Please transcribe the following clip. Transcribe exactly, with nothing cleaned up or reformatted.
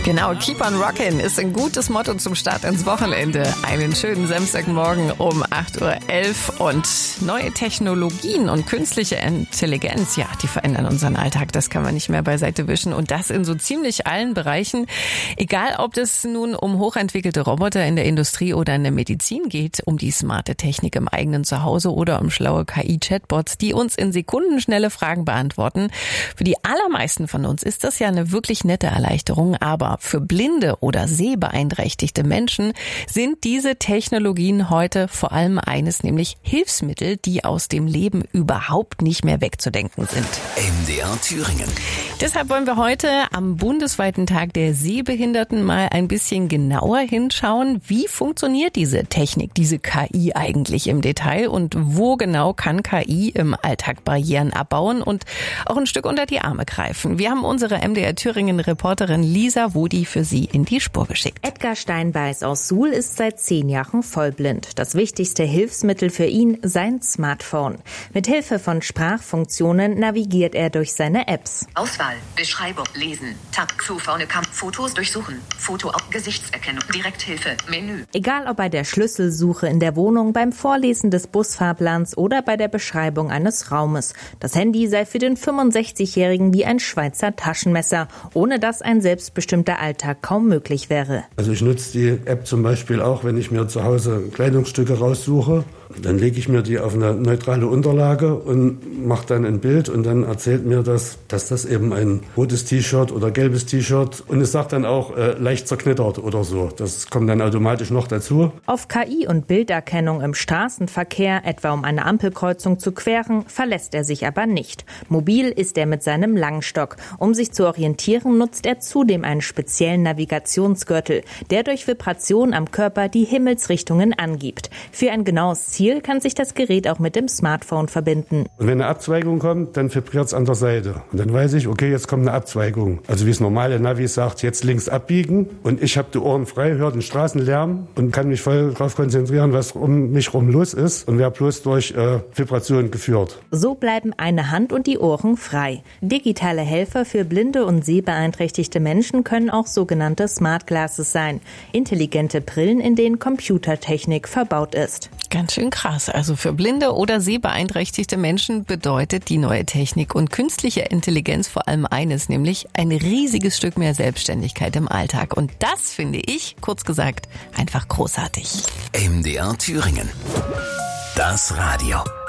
Genau, Keep on Rockin' ist ein gutes Motto zum Start ins Wochenende. Einen schönen Samstagmorgen um acht Uhr elf und neue Technologien und künstliche Intelligenz, ja, die verändern unseren Alltag. Das kann man nicht mehr beiseite wischen und das in so ziemlich allen Bereichen. Egal, ob es nun um hochentwickelte Roboter in der Industrie oder in der Medizin geht, um die smarte Technik im eigenen Zuhause oder um schlaue K I-Chatbots, die uns in sekundenschnelle Fragen beantworten. Für die allermeisten von uns ist das ja eine wirklich nette Erleichterung, aber für blinde oder sehbeeinträchtigte Menschen sind diese Technologien heute vor allem eines, nämlich Hilfsmittel, die aus dem Leben überhaupt nicht mehr wegzudenken sind. M D R Thüringen. Deshalb wollen wir heute am bundesweiten Tag der Sehbehinderten mal ein bisschen genauer hinschauen, wie funktioniert diese Technik, diese K I eigentlich im Detail und wo genau kann K I im Alltag Barrieren abbauen und auch ein Stück unter die Arme greifen. Wir haben unsere M D R Thüringen-Reporterin Lisa Wodi für Sie in die Spur geschickt. Edgar Steinbeiß aus Suhl ist seit zehn Jahren vollblind. Das wichtigste Hilfsmittel für ihn sein Smartphone. Mit Hilfe von Sprachfunktionen navigiert er durch seine Apps. Auswahl, Beschreibung, Lesen, Tab, Q vorne Kamp, Fotos durchsuchen, Foto auf Gesichtserkennung, Direkthilfe, Menü. Egal ob bei der Schlüsselsuche in der Wohnung, beim Vorlesen des Busfahrplans oder bei der Beschreibung eines Raumes. Das Handy sei für den fünfundsechzigjährigen wie ein Schweizer Taschenmesser, ohne dass ein selbstbestimmter Alltag kaum möglich wäre. Also ich nutze die App zum Beispiel auch, wenn ich mir zu Hause Kleidungsstücke raussuche. Dann lege ich mir die auf eine neutrale Unterlage und mache dann ein Bild und dann erzählt mir das, dass das eben ein rotes T-Shirt oder gelbes T-Shirt und es sagt dann auch äh, leicht zerknittert oder so. Das kommt dann automatisch noch dazu. Auf K I und Bilderkennung im Straßenverkehr, etwa um eine Ampelkreuzung zu queren, verlässt er sich aber nicht. Mobil ist er mit seinem Langstock. Um sich zu orientieren, nutzt er zudem einen speziellen Navigationsgürtel, der durch Vibration am Körper die Himmelsrichtungen angibt. Für ein genaues Ziel kann sich das Gerät auch mit dem Smartphone verbinden. Und wenn eine Abzweigung kommt, dann vibriert es an der Seite. Und dann weiß ich, okay, jetzt kommt eine Abzweigung. Also wie es normale Navi sagt, jetzt links abbiegen. Und ich habe die Ohren frei, höre den Straßenlärm und kann mich voll darauf konzentrieren, was um mich rum los ist. Und werde bloß durch äh, Vibration geführt. So bleiben eine Hand und die Ohren frei. Digitale Helfer für blinde und sehbeeinträchtigte Menschen können auch sogenannte Smart Glasses sein. Intelligente Brillen, in denen Computertechnik verbaut ist. Ganz schön krass. Also für blinde oder sehbeeinträchtigte Menschen bedeutet die neue Technik und künstliche Intelligenz vor allem eines, nämlich ein riesiges Stück mehr Selbstständigkeit im Alltag. Und das finde ich, kurz gesagt, einfach großartig. M D R Thüringen. Das Radio.